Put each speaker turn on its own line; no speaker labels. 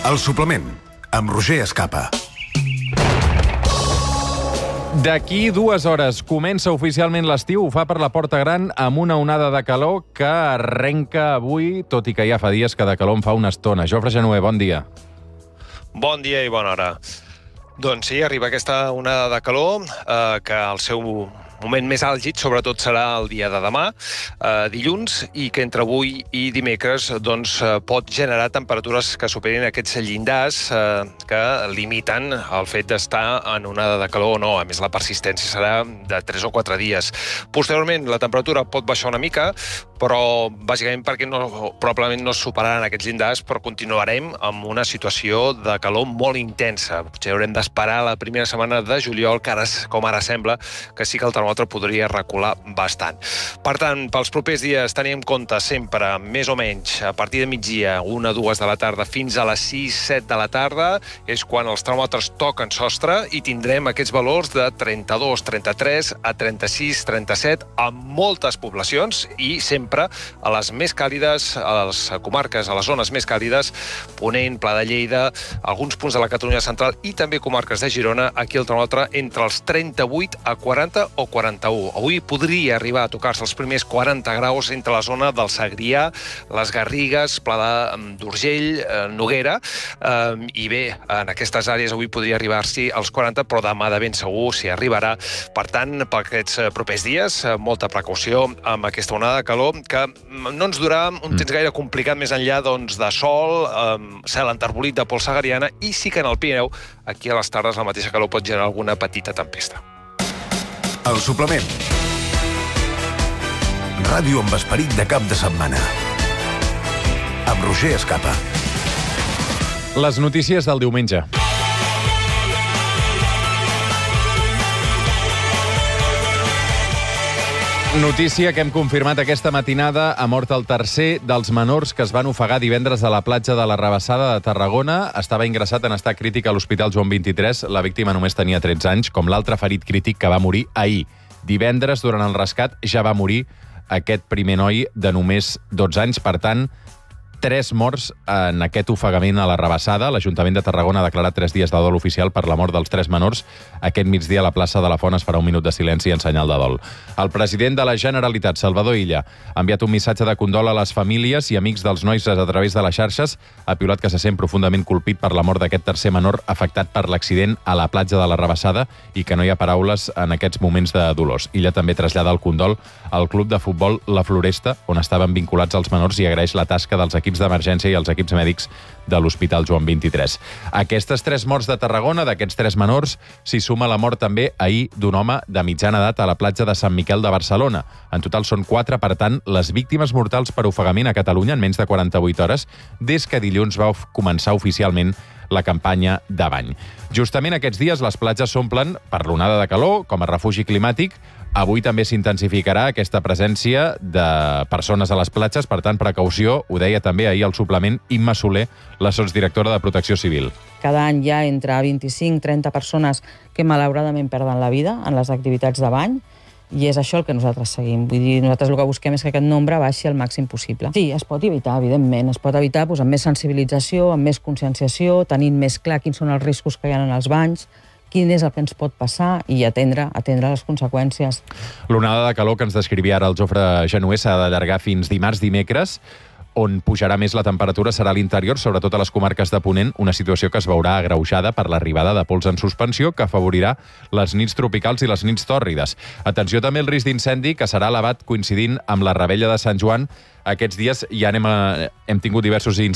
El suplement, amb Roger Escapa.
D'aquí 2 hores comença oficialment l'estiu. Ho fa per la Porta Gran amb una onada de calor que arrenca avui, tot i que ja fa dies que de calor en fa una estona. Jofre Genuer, bon dia.
Bon dia i bona hora. Doncs sí, arriba aquesta onada de calor, que el seu moment més àlgid sobretot serà el dia de demà, dilluns, i que entre avui i dimecres pot generar temperatures que superin aquests llindars que limiten el fet d'estar en onada de calor o no. A més, la persistència serà de 3 o 4 dies. Posteriorment, la temperatura pot baixar una mica, però bàsicament perquè probablement no es superaran aquests llindars, però continuarem amb una situació de calor molt intensa. Potser haurem d'esperar la primera setmana de juliol, que ara, com ara sembla, que sí que el termòmetre podria recular bastant. Per tant, pels propers dies tenim en compte sempre, més o menys, a partir de migdia, 1 a 2 de la tarda, fins a les 6-7 de la tarda, és quan els termòmetres toquen sostre i tindrem aquests valors de 32, 33 a 36, 37 a moltes poblacions i sempre a les més càlides, a les comarques, a les zones més càlides, Ponent, Pla de Lleida, alguns punts de la Catalunya central i també comarques de Girona, aquí el termòmetre entre els 38 a 40 o 41. Avui podria arribar a tocar-se els primers 40 graus entre la zona del Segrià, les Garrigues, Pla d'Urgell, Noguera, i bé, en aquestes àrees avui podria arribar-s'hi als 40, però demà de ben segur s'hi arribarà. Per tant, per aquests propers dies, molta precaució amb aquesta onada de calor, que no ens durarà un temps gaire complicat més enllà de sol, cel enterbolit de pols sahariana, i sí que en el Pirineu, aquí a les tardes, la mateixa calor pot generar alguna petita tempesta.
El suplement. Ràdio amb esperit de cap de setmana. Amb Roger Escapa.
Les notícies del diumenge. Notícia que hem confirmat aquesta matinada: ha mort el tercer dels menors que es van ofegar divendres a la platja de la Rabassada de Tarragona. Estava ingressat en estat crític a l'Hospital Joan XXIII. La víctima només tenia 13 anys, com l'altre ferit crític que va morir ahir. Divendres, durant el rescat, ja va morir aquest primer noi de només 12 anys. Per tant, 3 morts en aquest ofegament a la Rabassada. L'Ajuntament de Tarragona ha declarat 3 dies de dol oficial per la mort dels 3 menors. Aquest migdia a la plaça de la Font es farà un minut de silenci en senyal de dol. El president de la Generalitat, Salvador Illa, ha enviat un missatge de condol a les famílies i amics dels nois a través de les xarxes. Ha piulat que se sent profundament colpit per la mort d'aquest tercer menor afectat per l'accident a la platja de la Rabassada i que no hi ha paraules en aquests moments de dolors. Illa també trasllada el condol al club de futbol La Floresta, on estaven vinculats els menors, i agraeix la tasca dels equips d'emergència i els equips mèdics de l'Hospital Joan XXIII. Aquestes 3 morts de Tarragona, d'aquests 3 menors, s'hi suma la mort també ahir d'un home de mitjana edat a la platja de Sant Miquel de Barcelona. En total són 4, per tant, les víctimes mortals per ofegament a Catalunya en menys de 48 hores, des que dilluns va començar oficialment la campanya de bany. Justament aquests dies les platges s'omplen per l'onada de calor com a refugi climàtic. Avui també s'intensificarà aquesta presència de persones a les platges, per tant, precaució. Ho deia també ahir al suplement Imma Soler, la sotsdirectora de Protecció Civil.
Cada any hi ha entre 25 i 30 persones que malauradament perden la vida en les activitats de bany, i és això el que nosaltres seguim. Vull dir, nosaltres el que busquem és que aquest nombre baixi al màxim possible. Sí, es pot evitar, evidentment. Es pot evitar amb més sensibilització, amb més conscienciació, tenint més clar quins són els riscos que hi ha en els banys, quin és el que ens pot passar i atendre les conseqüències.
L'onada de calor que ens descrivia ara el Jofre Genuer s'ha d'allargar fins dimarts, dimecres. On pujarà més la temperatura serà a l'interior, sobretot a les comarques de Ponent, una situació que es veurà agreujada per l'arribada de pols en suspensió que afavorirà les nits tropicals i les nits tòrrides. Atenció també al risc d'incendi, que serà elevat coincidint amb la Revetlla de Sant Joan. Aquests dies ja hem tingut diversos incendis